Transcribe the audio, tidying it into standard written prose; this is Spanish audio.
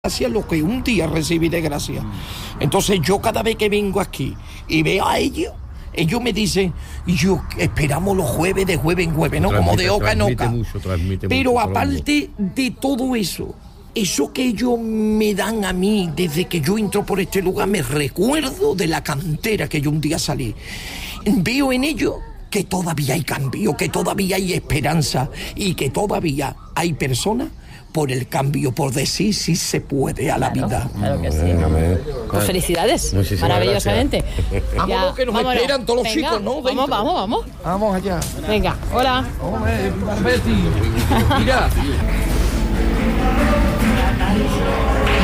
gracia lo que un día recibí de gracia. Entonces yo cada vez que vengo aquí y veo a ellos me dicen, yo esperamos los jueves de jueves en jueves, ¿no? Como de oca en oca. Pero aparte de todo eso que ellos me dan a mí desde que yo entro por este lugar, me recuerdo de la cantera que yo un día salí. Veo en ellos que todavía hay cambio, que todavía hay esperanza y que todavía hay personas por el cambio, por decir si se puede a la vida. Claro que sí. Pues felicidades, maravillosamente. Vámonos, que nos esperan todos los chicos, ¿no? Vamos. Vamos allá. Venga, hola. Hombre, Betty. Mira.